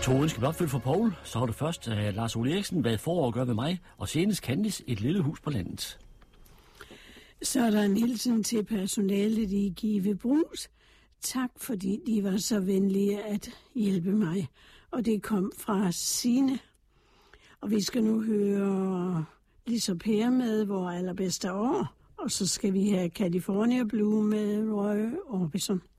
to ønsker opfyldt for Poul, så har det først Lars Ole Eriksen været for at gøre med mig, og senest Candice et lille hus på landet. Så er der en hilsen til personalet i Give Brugs. Tak fordi de var så venlige at hjælpe mig. Og det kom fra Signe. Og vi skal nu høre Lisa Per med Vores allerbedste år. Og så skal vi have California Blue med Roy Orbison.